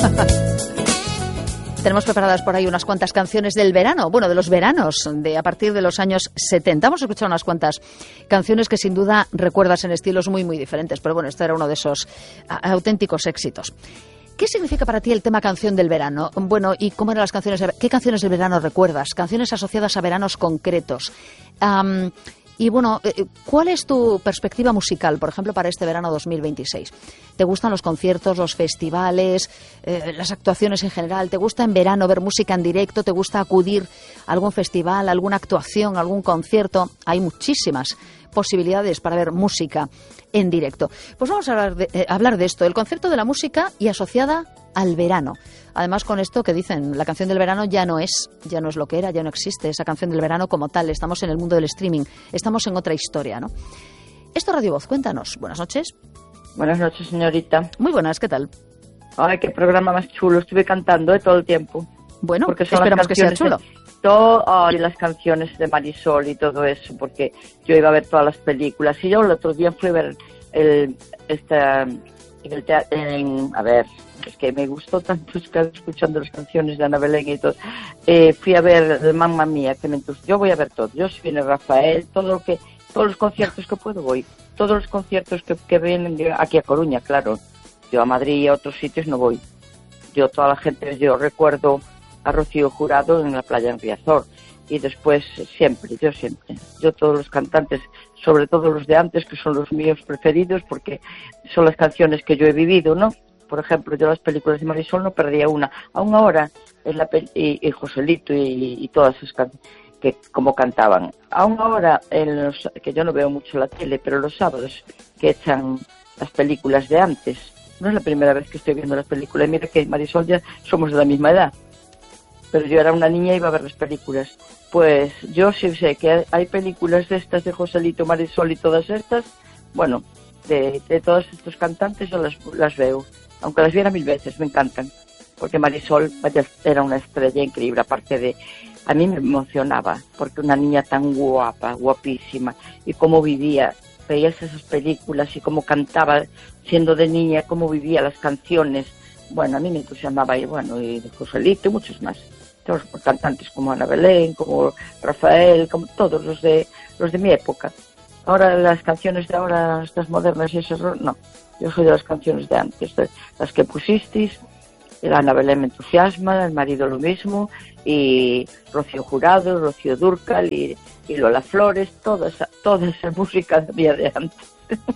Tenemos preparadas por ahí unas cuantas canciones del verano, bueno, de los veranos, a partir de los años 70. Vamos a escuchar unas cuantas canciones que sin duda recuerdas en estilos muy, muy diferentes, pero bueno, este era uno de esos auténticos éxitos. ¿Qué significa para ti el tema canción del verano? Bueno, ¿y cómo eran las canciones? ¿Qué canciones del verano recuerdas? Canciones asociadas a veranos concretos. Y bueno, ¿cuál es tu perspectiva musical, por ejemplo, para este verano 2026? ¿Te gustan los conciertos, los festivales, las actuaciones en general? ¿Te gusta en verano ver música en directo? ¿Te gusta acudir a algún festival, alguna actuación, algún concierto? Hay muchísimas posibilidades para ver música en directo. Pues vamos a hablar de esto, el concepto de la música y asociada al verano. Además, con esto que dicen, la canción del verano ya no es lo que era, ya no existe esa canción del verano como tal. Estamos en el mundo del streaming, estamos en otra historia, ¿no? Esto Radio Voz, cuéntanos. Buenas noches. Buenas noches, señorita. Muy buenas, ¿qué tal? Ay, qué programa más chulo. Estuve cantando todo el tiempo. Bueno, porque esperamos que sea chulo. Las canciones de Marisol y todo eso, porque yo iba a ver todas las películas. Y yo el otro día fui a ver es que me gustó tanto escuchando las canciones de Ana Belén y todo. Fui a ver Mamma Mía, que me entusiasmó. Yo voy a ver todo. Yo, si viene Rafael, todos los conciertos que puedo voy. Todos los conciertos que vienen aquí a Coruña, claro. Yo a Madrid y a otros sitios no voy. Yo yo recuerdo a Rocío Jurado en la playa en Riazor. Y después siempre. Yo todos los cantantes, sobre todo los de antes, que son los míos preferidos, porque son las canciones que yo he vivido, ¿no? Por ejemplo, yo las películas de Marisol no perdía una. Aún ahora, y Joselito y todas esas canciones que como cantaban. Aún ahora, que yo no veo mucho la tele, pero los sábados que echan las películas de antes, no es la primera vez que estoy viendo las películas. Mira que Marisol ya somos de la misma edad, pero yo era una niña y iba a ver las películas. Pues yo sí sé que hay películas de estas de Joselito, Marisol y todas estas, bueno, de todos estos cantantes yo las veo. Aunque las viera 1000 veces, me encantan. Porque Marisol era una estrella increíble. Aparte de, a mí me emocionaba, porque una niña tan guapa, guapísima, y cómo vivía, veías esas películas y cómo cantaba siendo de niña, cómo vivía las canciones. Bueno, a mí me entusiasmaba, y de Joselito y muchos más. Todos los cantantes como Ana Belén, como Rafael, como todos los de mi época. Ahora las canciones de ahora, estas modernas y eso, no. Yo soy de las canciones de antes, de las que pusisteis. La Ana Belén me entusiasma, el marido lo mismo, y Rocío Jurado, Rocío Dúrcal y Lola Flores, toda esa música mía de antes.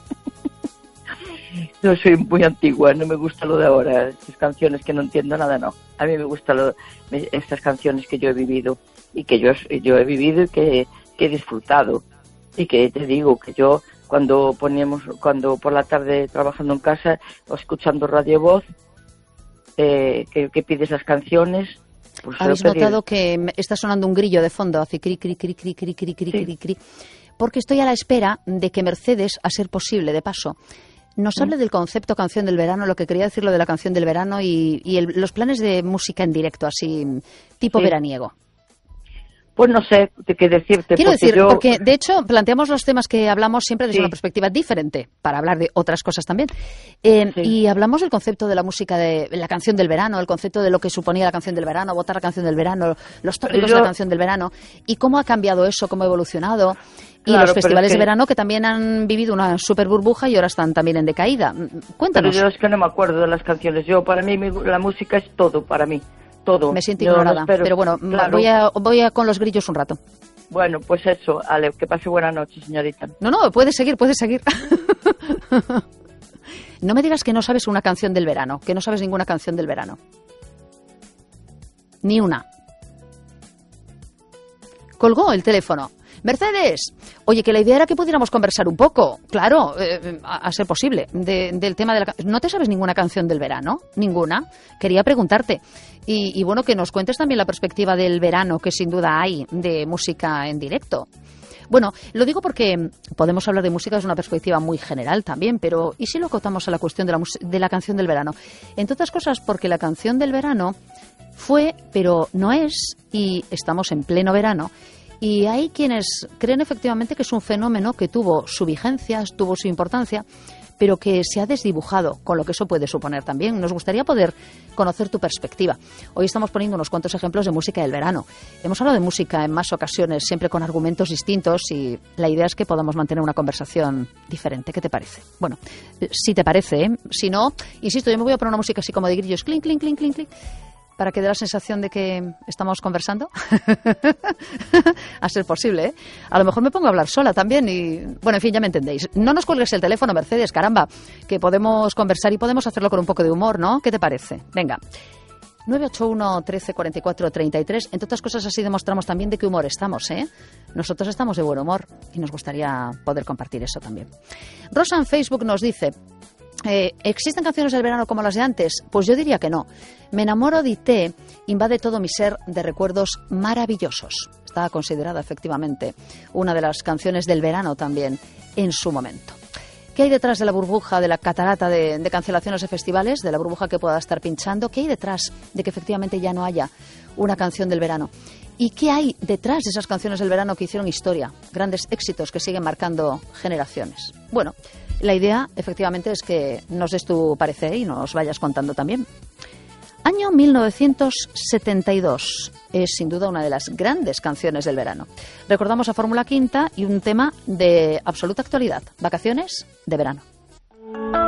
Yo soy muy antigua, no me gusta lo de ahora, estas canciones que no entiendo nada, no. A mí me gustan estas canciones que yo he vivido, y que yo he vivido y que he disfrutado. Y que te digo que yo, cuando por la tarde trabajando en casa o escuchando Radio Voz, que pides las canciones, pues ¿habéis notado que está sonando un grillo de fondo? Hace cri, cri, cri, cri, cri, cri, cri, cri, cri. Porque estoy a la espera de que Mercedes, a ser posible, de paso, nos hable del concepto canción del verano, lo que quería decir lo de la canción del verano y los planes de música en directo, así, tipo veraniego. Pues no sé qué decirte. Quiero decir, porque de hecho planteamos los temas que hablamos siempre desde una perspectiva diferente, para hablar de otras cosas también. Y hablamos del concepto de la música, de la canción del verano, el concepto de lo que suponía la canción del verano, votar la canción del verano, los tópicos de la canción del verano, y cómo ha cambiado eso, cómo ha evolucionado. Y los festivales de verano que también han vivido una super burbuja y ahora están también en decaída. Cuéntanos. Pero yo es que no me acuerdo de las canciones. Para mí la música es todo, para mí. Todo. Me siento ignorada, pero bueno, claro. voy a con los grillos un rato. Bueno, pues eso, Ale, que pase buena noche, señorita. No, puedes seguir. No me digas que no sabes una canción del verano, que no sabes ninguna canción del verano. Ni una. Colgó el teléfono. Mercedes, oye, que la idea era que pudiéramos conversar un poco, claro, a ser posible, del tema de la canción. ¿No te sabes ninguna canción del verano? ¿Ninguna? Quería preguntarte. Y bueno, que nos cuentes también la perspectiva del verano, que sin duda hay, de música en directo. Bueno, lo digo porque podemos hablar de música desde una perspectiva muy general también, pero ¿y si lo acotamos a la cuestión de la canción del verano? Entre otras cosas, porque la canción del verano fue, pero no es, y estamos en pleno verano. Y hay quienes creen efectivamente que es un fenómeno que tuvo su vigencia, tuvo su importancia, pero que se ha desdibujado, con lo que eso puede suponer también. Nos gustaría poder conocer tu perspectiva. Hoy estamos poniendo unos cuantos ejemplos de música del verano. Hemos hablado de música en más ocasiones, siempre con argumentos distintos, y la idea es que podamos mantener una conversación diferente. ¿Qué te parece? Bueno, si te parece, ¿eh? Si no, insisto, yo me voy a poner una música así como de grillos, clink, clink, clink, clink, clink, para que dé la sensación de que estamos conversando. A ser posible, ¿eh? A lo mejor me pongo a hablar sola también y... Bueno, en fin, ya me entendéis. No nos cuelgues el teléfono, Mercedes, caramba, que podemos conversar y podemos hacerlo con un poco de humor, ¿no? ¿Qué te parece? Venga. 981 13 44 33. Entre otras cosas, así demostramos también de qué humor estamos, ¿eh? Nosotros estamos de buen humor y nos gustaría poder compartir eso también. Rosa en Facebook nos dice... ¿existen canciones del verano como las de antes? Pues yo diría que no. Me enamoro de té, invade todo mi ser de recuerdos maravillosos. Está considerada efectivamente una de las canciones del verano también en su momento. ¿Qué hay detrás de la burbuja, de la catarata de cancelaciones de festivales, de la burbuja que pueda estar pinchando? ¿Qué hay detrás de que efectivamente ya no haya una canción del verano? ¿Y qué hay detrás de esas canciones del verano que hicieron historia? Grandes éxitos que siguen marcando generaciones. Bueno, la idea, efectivamente, es que nos des tu parecer y nos vayas contando también. Año 1972 es sin duda una de las grandes canciones del verano. Recordamos a Fórmula Quinta y un tema de absoluta actualidad, vacaciones de verano.